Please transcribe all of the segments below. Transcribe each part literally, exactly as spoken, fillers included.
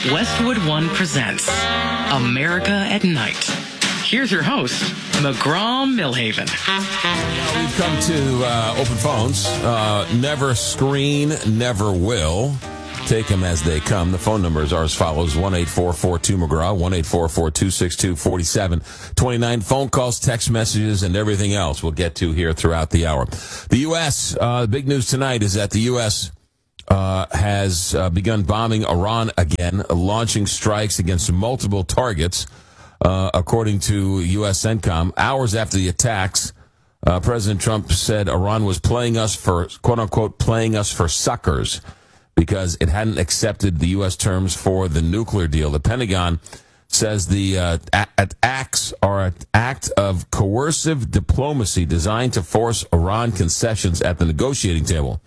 Westwood One presents America at Night. Here's your host, McGraw Millhaven. Now we've come to uh, open phones. Uh, never screen, never will. Take them as they come. The phone numbers are as follows: one eight four four two McGraw, one eight four four two six two four seven two nine. Phone calls, text messages, and everything else we'll get to here throughout the hour. The U S, uh, the big news tonight is that the U S uh, has uh, begun bombing Iran again, launching strikes against multiple targets, uh, according to U S CENTCOM. Hours after the attacks, uh, President Trump said Iran was playing us for, quote-unquote, playing us for suckers, because it hadn't accepted the U S terms for the nuclear deal. The Pentagon says the uh, acts are an act of coercive diplomacy designed to force Iran concessions at the negotiating table.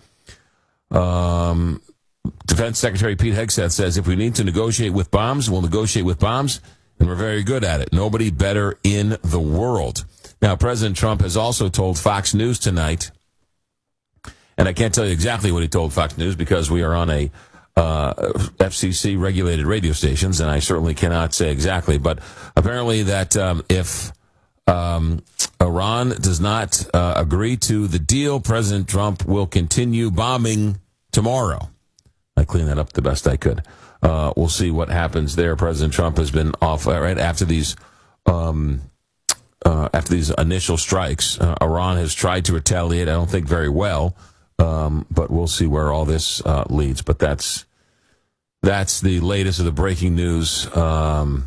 Um, Defense Secretary Pete Hegseth says if we need to negotiate with bombs, we'll negotiate with bombs, and we're very good at it. Nobody better in the world. Now, President Trump has also told Fox News tonight, and I can't tell you exactly what he told Fox News because we are on a uh, F C C-regulated radio stations, and I certainly cannot say exactly. But apparently that um, if um, Iran does not uh, agree to the deal, President Trump will continue bombing tomorrow. I cleaned that up the best I could. Uh, we'll see what happens there. President Trump has been off uh, right after these um, uh, after these initial strikes. Uh, Iran has tried to retaliate. I don't think very well. Um, but we'll see where all this uh, leads. But that's that's the latest of the breaking news um,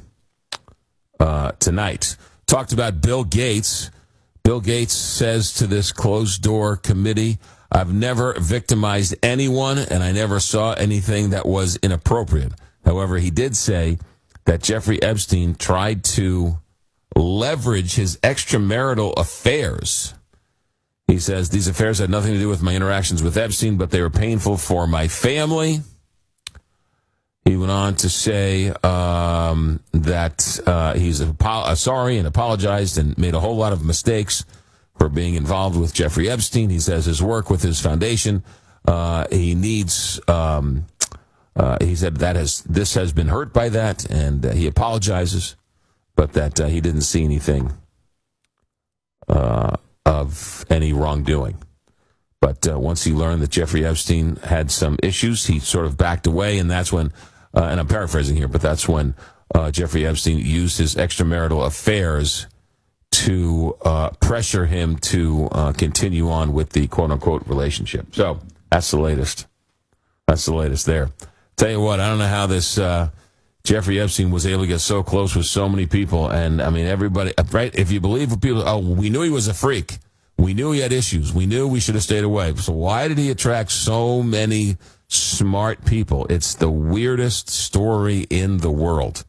uh, tonight. Talked about Bill Gates. Bill Gates says to this closed-door committee, I've never victimized anyone, and I never saw anything that was inappropriate. However, he did say that Jeffrey Epstein tried to leverage his extramarital affairs. He says, these affairs had nothing to do with my interactions with Epstein, but they were painful for my family. He went on to say um, that uh, he's apo- sorry and apologized and made a whole lot of mistakes for being involved with Jeffrey Epstein. He says his work with his foundation, uh, he needs, um, uh, he said that has this has been hurt by that, and uh, he apologizes, but that uh, he didn't see anything uh of any wrongdoing. But uh, once he learned that Jeffrey Epstein had some issues, he sort of backed away, and that's when, uh, and I'm paraphrasing here, but that's when uh, Jeffrey Epstein used his extramarital affairs to uh, pressure him to uh, continue on with the quote-unquote relationship. So that's the latest. That's the latest there. Tell you what, I don't know how this uh, Jeffrey Epstein was able to get so close with so many people. And, I mean, everybody, right? If you believe what people, oh, we knew he was a freak. We knew he had issues. We knew we should have stayed away. So why did he attract so many smart people? It's the weirdest story in the world.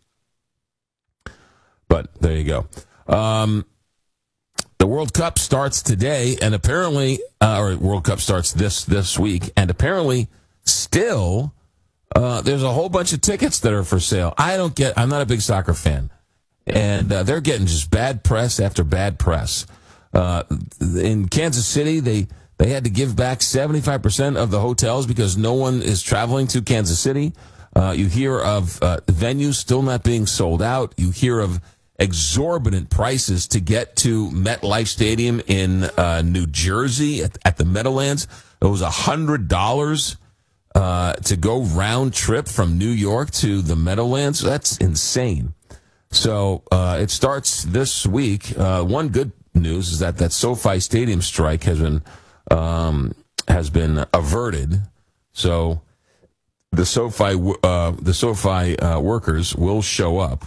But there you go. Um, the World Cup starts today, and apparently, uh, or World Cup starts this, this week, and apparently still... Uh, there's a whole bunch of tickets that are for sale. I don't get, I'm not a big soccer fan. And uh, they're getting just bad press after bad press. Uh, in Kansas City, they, they had to give back seventy-five percent of the hotels because no one is traveling to Kansas City. Uh, you hear of uh, venues still not being sold out. You hear of exorbitant prices to get to MetLife Stadium in uh, New Jersey at, at the Meadowlands. It was one hundred dollars. Uh, to go round trip from New York to the Meadowlands. That's insane. So uh, it starts this week. Uh, one good news is that that SoFi Stadium strike has been um, has been averted. So the SoFi uh, the SoFi uh, workers will show up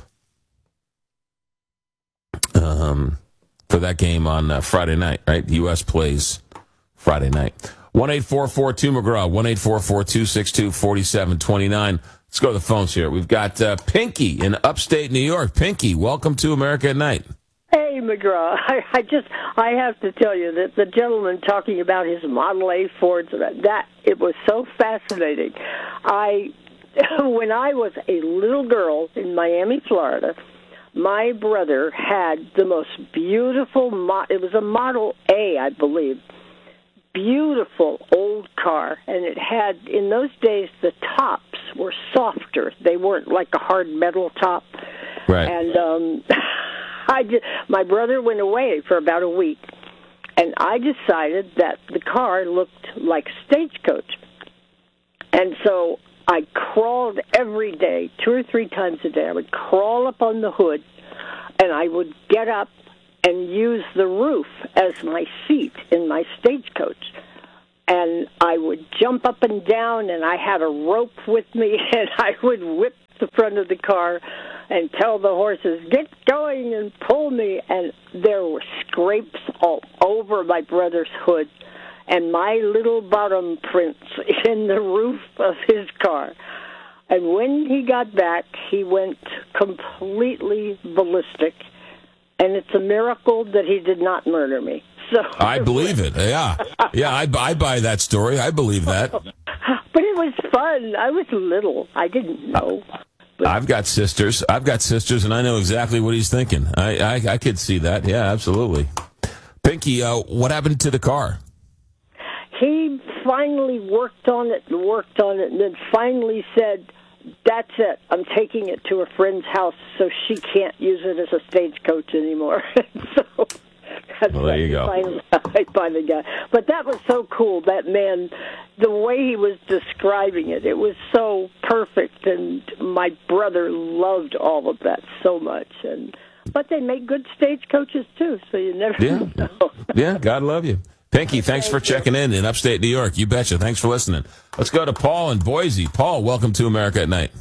um, for that game on uh, Friday night. Right, the U S plays Friday night. one eight four four two McGraw, one eight four four two six two four seven two nine. Let's go to the phones here. We've got uh, Pinky in upstate New York. Pinky, welcome to America at Night. Hey, McGraw. I, I just, I have to tell you that the gentleman talking about his Model A Fords, that, it was so fascinating. I, when I was a little girl in Miami, Florida, my brother had the most beautiful, mo- it was a Model A, I believe, beautiful old car, and it had, in those days, the tops were softer. They weren't like a hard metal top. Right. And um, I just, my brother went away for about a week, and I decided that the car looked like Stagecoach. And so I crawled every day, two or three times a day. I would crawl up on the hood, and I would get up and use the roof as my seat in my Stagecoach. And I would jump up and down, and I had a rope with me, and I would whip the front of the car and tell the horses, get going and pull me. And there were scrapes all over my brother's hood and my little bottom prints in the roof of his car. And when he got back, he went completely ballistic. And it's a miracle that he did not murder me. So I believe it. Yeah. Yeah, I, I buy that story. I believe that. But it was fun. I was little. I didn't know. But I've got sisters. I've got sisters, and I know exactly what he's thinking. I, I, I could see that. Yeah, absolutely. Pinky, uh, what happened to the car? he finally worked on it and worked on it and then finally said, that's it. I'm taking it to a friend's house so she can't use it as a stagecoach anymore. so that's well, there you go. Finally, I finally got. But that was so cool. That man, the way he was describing it, it was so perfect. And my brother loved all of that so much. And but they make good stagecoaches too, so you never yeah. know. Yeah, God love you. Pinky, thanks for checking in in upstate New York. You betcha. Thanks for listening. Let's go to Paul in Boise. Paul, welcome to America at Night.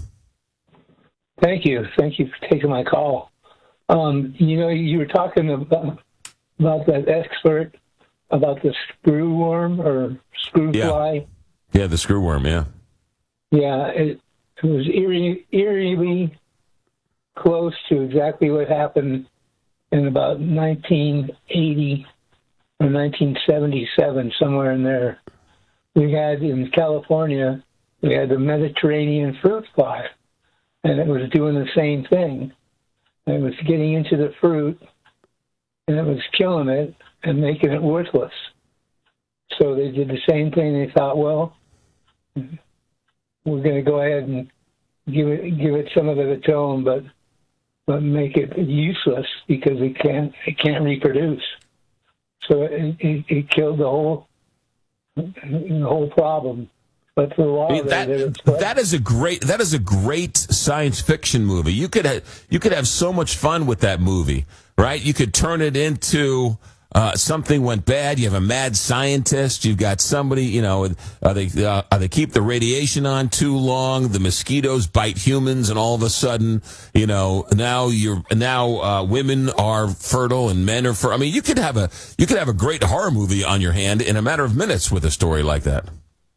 Thank you. Thank you for taking my call. Um, you know, you were talking about, about that expert about the screw worm or screw yeah. fly. Yeah, the screw worm, yeah. Yeah, it, it was eerie, eerily close to exactly what happened in about nineteen eighty or nineteen seventy-seven, somewhere in there. We had in California, we had the Mediterranean fruit fly, and it was doing the same thing. It was getting into the fruit, and it was killing it and making it worthless. So they did the same thing. They thought, well, we're going to go ahead and give it give it some of its own, but but make it useless because it can't it can't reproduce. So it, it, it killed the whole the whole problem. But for a while, I mean, that that is a great that is a great science fiction movie. You could have, you could have so much fun with that movie, right? You could turn it into uh, something went bad. You have a mad scientist. You've got somebody, you know, uh, they uh, they keep the radiation on too long. The mosquitoes bite humans, and all of a sudden, you know, now you're now uh, women are fertile and men are fertile. I mean, you could have a you could have a great horror movie on your hand in a matter of minutes with a story like that.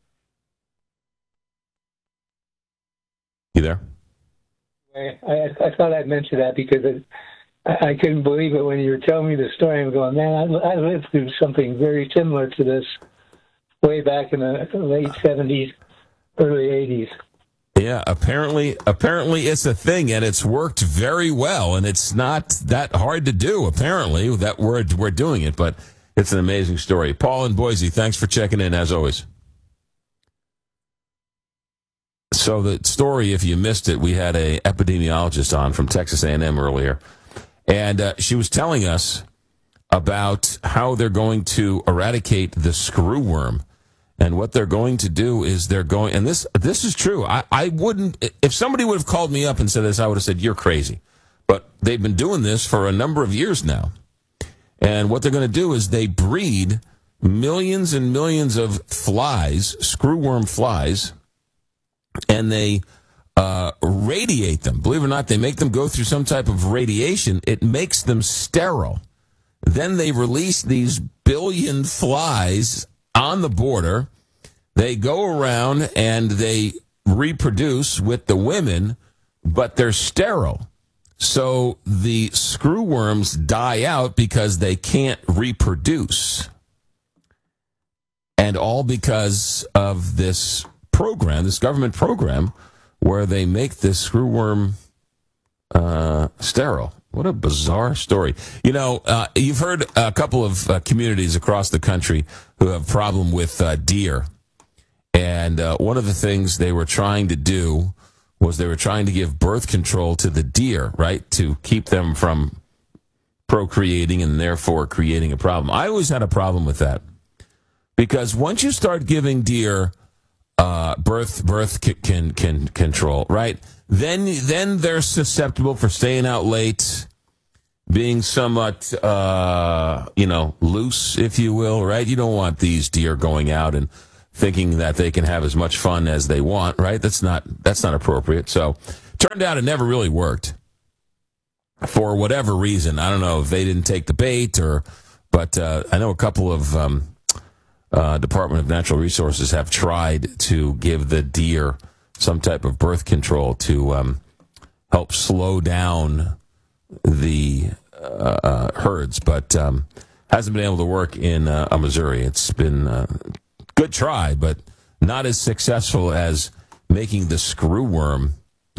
You there? I, I, I thought I'd mention that because it, I, I couldn't believe it when you were telling me the story. I'm going, man, I, I lived through something very similar to this way back in the late seventies, early eighties. Yeah, apparently, apparently it's a thing, and it's worked very well, and it's not that hard to do. Apparently, that we're we're doing it, but it's an amazing story. Paul in Boise, thanks for checking in as always. So the story, if you missed it, we had a epidemiologist on from Texas A and M earlier, and uh, she was telling us about how they're going to eradicate the screw worm. And what they're going to do is they're going, and this this is true. I, I wouldn't, if somebody would have called me up and said this, I would have said, you're crazy. But they've been doing this for a number of years now. And what they're going to do is they breed millions and millions of flies, screwworm flies, and they uh, radiate them. Believe it or not, they make them go through some type of radiation. It makes them sterile. Then they release these billion flies on the border. They go around and they reproduce with the women, but they're sterile. So the screwworms die out because they can't reproduce. And all because of this program, this government program, where they make this screwworm uh, sterile. What a bizarre story. You know, uh, you've heard a couple of uh, communities across the country who have problem with uh, deer. And uh, one of the things they were trying to do was they were trying to give birth control to the deer, right, to keep them from procreating and therefore creating a problem. I always had a problem with that because once you start giving deer uh, birth birth can, can, can control, right, then then they're susceptible for staying out late, being somewhat, uh, you know, loose, if you will, right? You don't want these deer going out and thinking that they can have as much fun as they want, right? That's not that's not appropriate. So, turned out it never really worked for whatever reason. I don't know if they didn't take the bait or, but uh, I know a couple of um, uh, Department of Natural Resources have tried to give the deer some type of birth control to um, help slow down the uh, uh, herds, but um, hasn't been able to work in uh, Missouri. It's been a good try, but not as successful as making the screwworm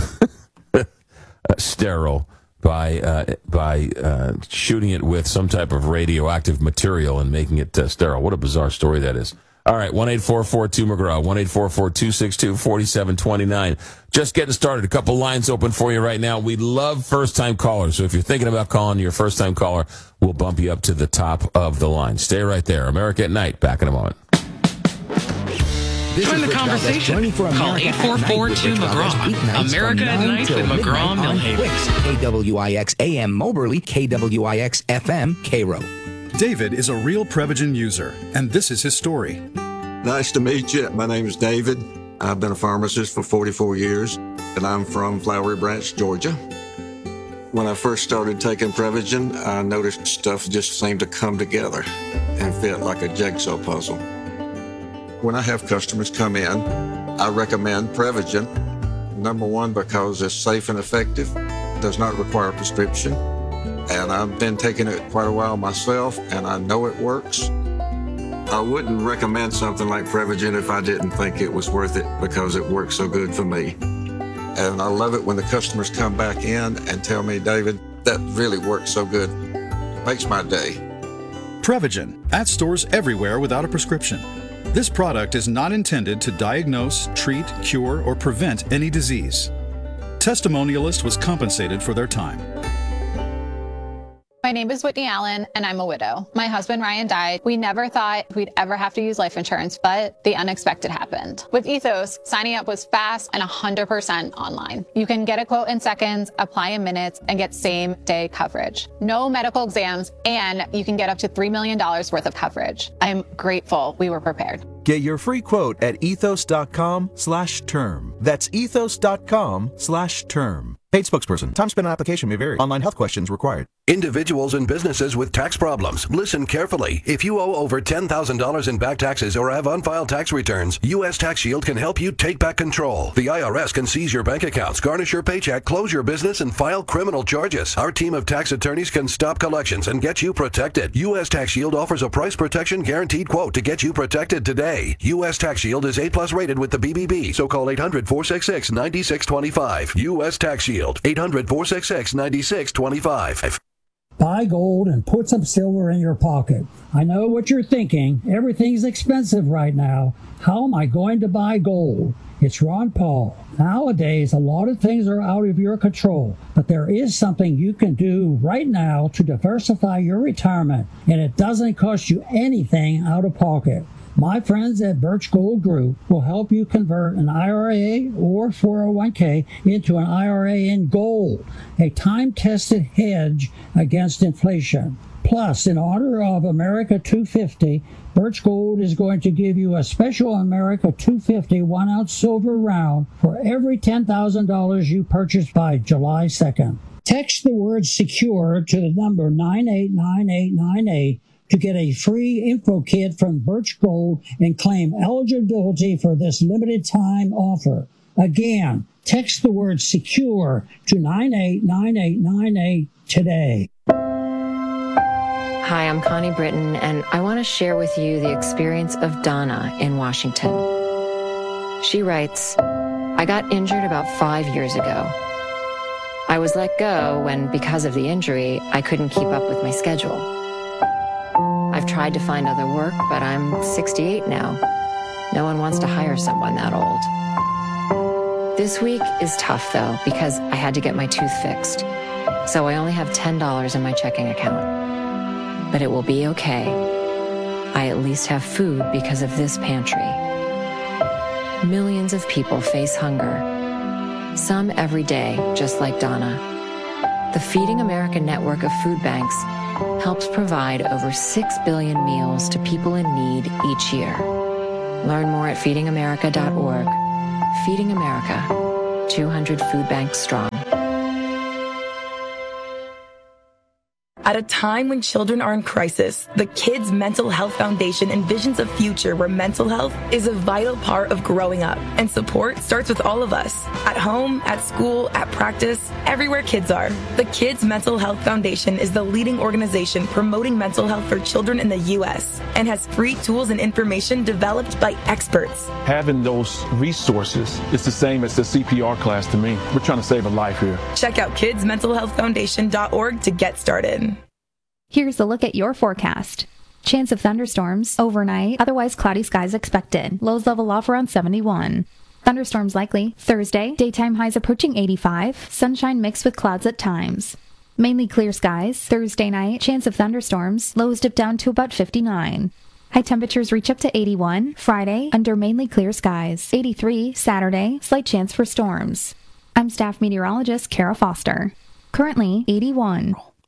sterile by uh, by uh, shooting it with some type of radioactive material and making it uh, sterile. What a bizarre story that is. All right, one eight four four two McGraw, one eight four four two six two four seven two nine. Just getting started. A couple lines open for you right now. We love first-time callers, so if you're thinking about calling your first-time caller, we'll bump you up to the top of the line. Stay right there. America at Night, back in a moment. This Join the Rich conversation. Call eight four four two McGraw. America at Night with McGraw Millhaven. K W I X A M Moberly, K W I X F M Cairo. David is a real Prevagen user, and this is his story. Nice to meet you. My name is David. I've been a pharmacist for forty-four years, and I'm from Flowery Branch, Georgia. When I first started taking Prevagen, I noticed stuff just seemed to come together and fit like a jigsaw puzzle. When I have customers come in, I recommend Prevagen. Number one, because it's safe and effective, does not require a prescription. And I've been taking it quite a while myself, and I know it works. I wouldn't recommend something like Prevagen if I didn't think it was worth it because it works so good for me. And I love it when the customers come back in and tell me, David, that really works so good. It makes my day. Prevagen, at stores everywhere without a prescription. This product is not intended to diagnose, treat, cure, or prevent any disease. Testimonialist was compensated for their time. My name is Whitney Allen, and I'm a widow. My husband, Ryan, died. We never thought we'd ever have to use life insurance, but the unexpected happened. With Ethos, signing up was fast and one hundred percent online. You can get a quote in seconds, apply in minutes, and get same-day coverage. No medical exams, and you can get up to three million dollars worth of coverage. I'm grateful we were prepared. Get your free quote at ethos.com slash term. That's ethos.com slash term. Paid spokesperson. Time spent on application may vary. Online health questions required. Individuals and businesses with tax problems. Listen carefully. If you owe over ten thousand dollars in back taxes or have unfiled tax returns, U S Tax Shield can help you take back control. The I R S can seize your bank accounts, garnish your paycheck, close your business, and file criminal charges. Our team of tax attorneys can stop collections and get you protected. U S Tax Shield offers a price protection guaranteed quote to get you protected today. U S Tax Shield is A plus rated with the B B B, so call eight hundred, four six six, nine six two five. U S Tax Shield, eight hundred, four six six, nine six two five. Buy gold and put some silver in your pocket. I know what you're thinking. Everything's expensive right now. How am I going to buy gold? It's Ron Paul. Nowadays, a lot of things are out of your control, but there is something you can do right now to diversify your retirement, and it doesn't cost you anything out of pocket. My friends at Birch Gold Group will help you convert an I R A or four oh one k into an I R A in gold, a time-tested hedge against inflation. Plus, in honor of America two fifty, Birch Gold is going to give you a special America two fifty one-ounce silver round for every ten thousand dollars you purchase by July second. Text the word SECURE to the number nine eight nine eight nine eight to get a free info kit from Birch Gold and claim eligibility for this limited time offer. Again, text the word SECURE to nine eight nine eight nine eight today. Hi, I'm Connie Britton, and I want to share with you the experience of Donna in Washington. She writes, I got injured about five years ago. I was let go when, because of the injury, I couldn't keep up with my schedule. I've tried to find other work, but I'm sixty-eight now. No one wants to hire someone that old. This week is tough, though, because I had to get my tooth fixed. So I only have ten dollars in my checking account. But it will be okay. I at least have food because of this pantry. Millions of people face hunger. Some every day, just like Donna. The Feeding America network of food banks helps provide over six billion meals to people in need each year. Learn more at feeding america dot org. Feeding America, two hundred food banks strong. At a time when children are in crisis, the Kids Mental Health Foundation envisions a future where mental health is a vital part of growing up. And support starts with all of us. At home, at school, at practice, everywhere kids are. The Kids Mental Health Foundation is the leading organization promoting mental health for children in the U S and has free tools and information developed by experts. Having those resources is the same as the C P R class to me. We're trying to save a life here. Check out kids mental health foundation dot org to get started. Here's a look at your forecast. Chance of thunderstorms overnight, otherwise cloudy skies expected. Lows level off around seventy-one. Thunderstorms likely Thursday, daytime highs approaching eighty-five, sunshine mixed with clouds at times. Mainly clear skies. Thursday night, chance of thunderstorms, lows dip down to about fifty-nine. High temperatures reach up to eighty-one. Friday, under mainly clear skies. eighty-three. Saturday, slight chance for storms. I'm staff meteorologist Kara Foster. Currently eighty-one.